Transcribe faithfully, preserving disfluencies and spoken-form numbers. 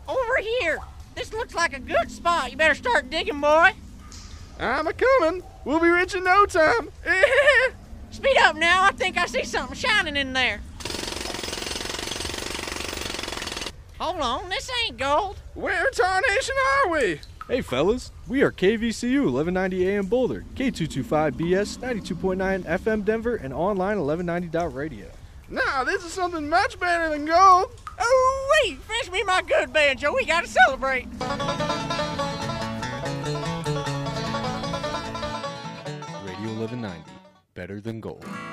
Over here. This looks like a good spot. You better start digging, boy. I'm a-coming. We'll be rich in no time. Speed up now. I think I see something shining in there. Hold on, this ain't gold. Where tarnation are we? Hey fellas, we are K V C U eleven ninety A M Boulder, K two twenty-five B S ninety-two point nine F M Denver, and online eleven ninety dot radio. Nah, this is something much better than gold. Oh, wait, fetch me my good banjo. We gotta celebrate. Radio eleven ninety, better than gold.